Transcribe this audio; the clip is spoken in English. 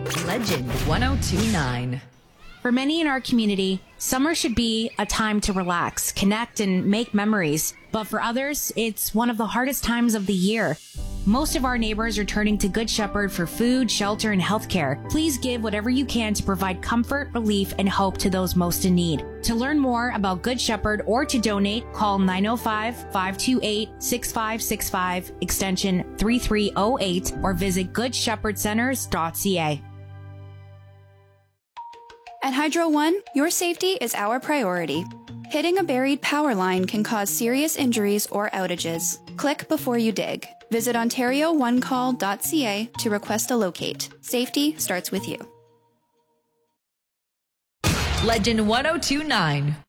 Legend 1029. For many in our community, summer should be a time to relax, connect, and make memories. But for others, it's one of the hardest times of the year. Most of our neighbors are turning to Good Shepherd for food, shelter, and healthcare. Please give whatever you can to provide comfort, relief, and hope to those most in need. To learn more about Good Shepherd or to donate, call 905-528-6565, extension 3308, or visit goodshepherdcenters.ca. At Hydro One, your safety is our priority. Hitting a buried power line can cause serious injuries or outages. Click before you dig. Visit OntarioOneCall.ca to request a locate. Safety starts with you. Legend 1029.